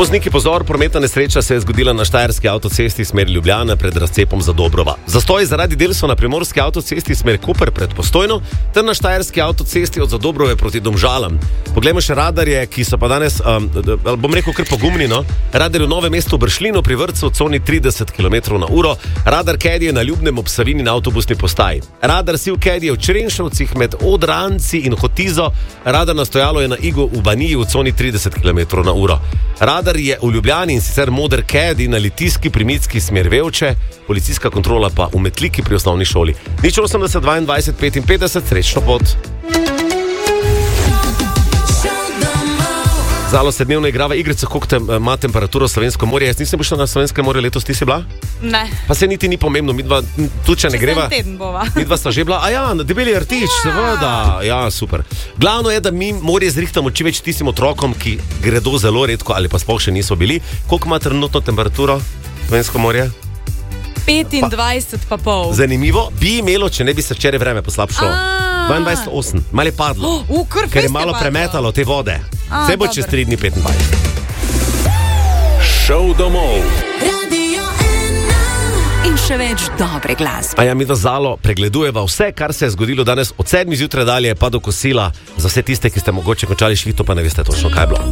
Vozniki, pozor, prometna nesreča se je zgodila na štajerski avtocesti smer Ljubljana pred razcepom Zadobrova. Zastoj zaradi del so na primorski avtocesti smer Koper pred Postojno ter na štajerski avtocesti od Zadobrove proti Domžalam. Poglejmo še radarje, ki so pa danes, bom rekel, kar pogumni, no? Radar v Novem mestu Bršljinu pri vrtcu v coni 30 km/h, radar Kedi je na Ljubnem ob Savini na avtobusni postaji. Radar Siv Kedi je v Črenšovcih med Odranci in Hotizo, radar na Stojalo je na Igu v Baniji v coni 30 km/h. Radar je v Ljubljani in sicer Moder Kedi na Litijski pri Mitski smer Vevče, policijska kontrola pa v Metliki pri osnovni šoli. 080 22 55, srečno pot. Zalo se dnevno igrava igrica, koliko ima temperaturo Slovensko morje. Jaz nisem prišla na Slovensko morje letos, ti si bila? Ne. Pa se niti ni pomembno, midva, tudi če ne greva. Midva sta že bila, na Debeli rtič, seveda. Ja, super. Glavno je, da mi morje zrihtamo čim več tistim otrokom, ki gredo zelo redko ali pa sploh še niso bili. Koliko ima trenutno temperaturo Slovensko morje? 25,5. Zanimivo, bi imelo, če ne bi se včeraj vreme poslabšalo. 22,8, malo je padlo, ker je malo premetalo te vode. Vse bo čez 3 dni 25. Šel domov. In še več dobre glasbe. A ja, mi v Zalo pregledujeva vse, kar se je zgodilo danes od 7 zjutraj dalje pa do kosila. Za vse tiste, ki ste mogoče končali šihto, pa ne veste točno, kaj je bilo.